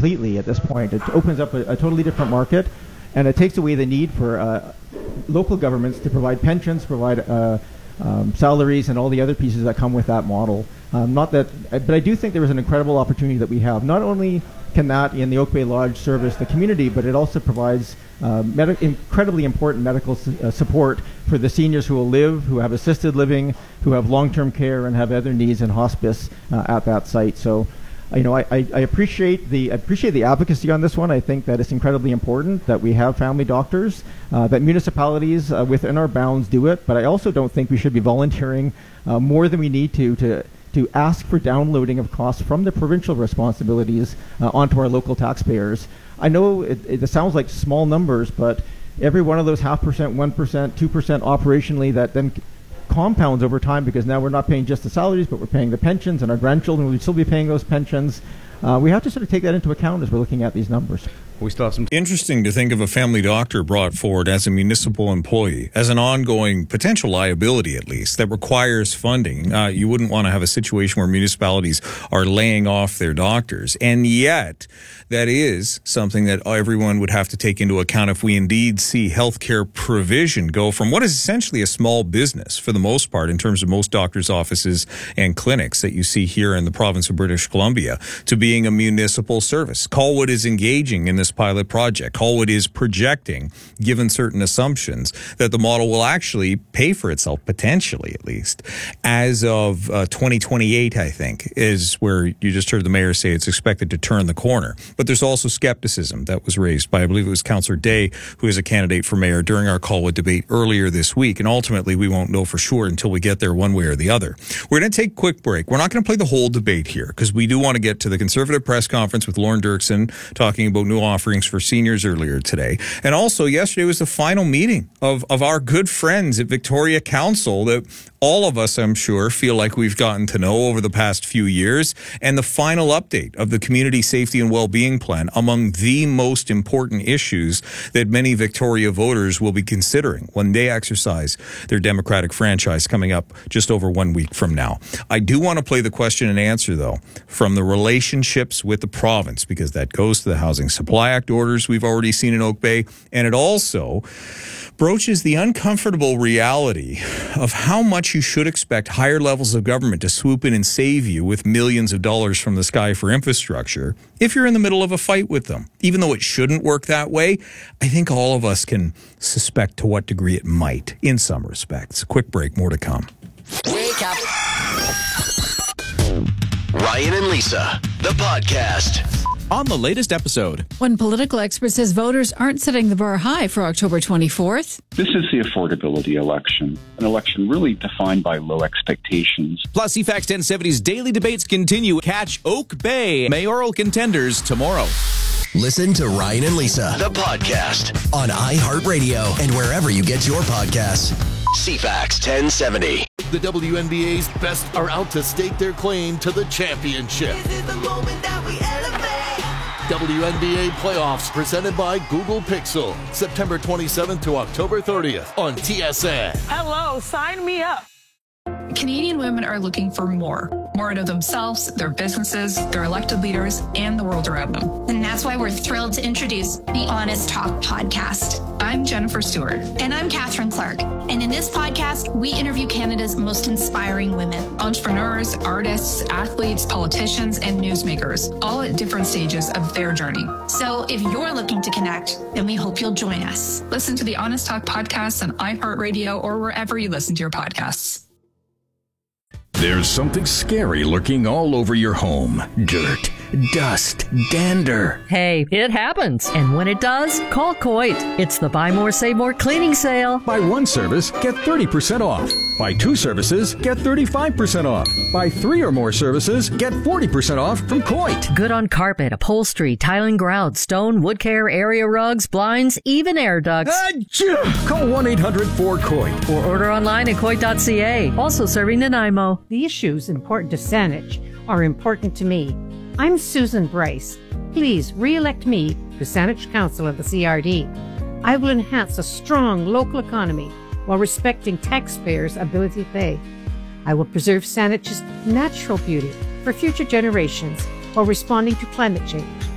completely at this point. It opens up a totally different market, and it takes away the need for local governments to provide pensions, provide salaries, and all the other pieces that come with that model. But I do think there is an incredible opportunity that we have. Not only can that in the Oak Bay Lodge service the community, but it also provides incredibly important medical support for the seniors who will live, who have assisted living, who have long-term care, and have other needs in hospice at that site. So, I appreciate the advocacy on this one. I think that it's incredibly important that we have family doctors, that municipalities within our bounds do it. But I also don't think we should be volunteering more than we need to ask for downloading of costs from the provincial responsibilities onto our local taxpayers. I know it sounds like small numbers, but every one of those 0.5%, 1%, 2% operationally that then compounds over time, because now we're not paying just the salaries, but we're paying the pensions, and our grandchildren will still be paying those pensions. We have to sort of take that into account as we're looking at these numbers. We still have some. Interesting to think of a family doctor brought forward as a municipal employee, as an ongoing potential liability, at least, that requires funding. You wouldn't want to have a situation where municipalities are laying off their doctors. And yet, that is something that everyone would have to take into account if we indeed see healthcare provision go from what is essentially a small business, for the most part, in terms of most doctors' offices and clinics that you see here in the province of British Columbia, to being a municipal service. Colwood is engaging in this pilot project. Colwood is projecting, given certain assumptions, that the model will actually pay for itself, potentially at least, as of 2028, I think, is where you just heard the mayor say it's expected to turn the corner. But there's also skepticism that was raised by, I believe it was Councillor Day, who is a candidate for mayor, during our Colwood debate earlier this week. And ultimately, we won't know for sure until we get there one way or the other. We're going to take a quick break. We're not going to play the whole debate here, because we do want to get to the Conservative press conference with Lauren Dirksen talking about new offerings for seniors earlier today. And also, yesterday was the final meeting of our good friends at Victoria Council that all of us, I'm sure, feel like we've gotten to know over the past few years, and the final update of the Community Safety and Wellbeing Plan, among the most important issues that many Victoria voters will be considering when they exercise their democratic franchise coming up just over 1 week from now. I do want to play the question and answer, though, from the relationships with the province, because that goes to the Housing Supply Act orders we've already seen in Oak Bay, and it also broaches the uncomfortable reality of how much you should expect higher levels of government to swoop in and save you with millions of dollars from the sky for infrastructure if you're in the middle of a fight with them. Even though it shouldn't work that way, I think all of us can suspect to what degree it might in some respects. Quick break, more to come. Wake up. Ryan and Lisa, the podcast. On the latest episode. One political expert says voters aren't setting the bar high for October 24th. This is the affordability election, an election really defined by low expectations. Plus, CFAX 1070's daily debates continue. Catch Oak Bay mayoral contenders tomorrow. Listen to Ryan and Lisa, the podcast, on iHeartRadio and wherever you get your podcasts. CFAX 1070. The WNBA's best are out to stake their claim to the championship. This is the moment that we elevate. WNBA playoffs presented by Google Pixel. September 27th to October 30th on TSN. Hello, sign me up. Canadian women are looking for more out of themselves, their businesses, their elected leaders, and the world around them. And that's why we're thrilled to introduce the Honest Talk podcast. I'm Jennifer Stewart. And I'm Catherine Clark. And in this podcast, we interview Canada's most inspiring women. Entrepreneurs, artists, athletes, politicians, and newsmakers, all at different stages of their journey. So if you're looking to connect, then we hope you'll join us. Listen to the Honest Talk podcast on iHeartRadio or wherever you listen to your podcasts. There's something scary lurking all over your home. Dirt, dust, dander. Hey, it happens. And when it does, call Coit. It's the Buy More, Save More cleaning sale. Buy one service, get 30% off. Buy two services, get 35% off. Buy three or more services, get 40% off from Coit. Good on carpet, upholstery, tiling, grout, stone, wood care, area rugs, blinds, even air ducts. Call 1-800-4COIT. Or order online at Coit.ca. Also serving Nanaimo. The issues important to Saanich are important to me. I'm Susan Bryce. Please re-elect me to Saanich Council of the CRD. I will enhance a strong local economy while respecting taxpayers' ability to pay. I will preserve Saanich's natural beauty for future generations while responding to climate change.